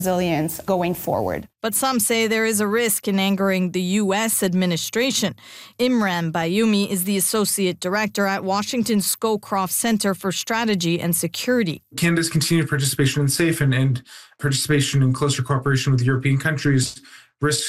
resilience going forward. But some say there is a risk in angering the U.S. administration. Imran Bayoumi is the associate director at Washington's Scowcroft Center for Strategy and Security. Canada's continued participation in SAFE and participation in closer cooperation with European countries risks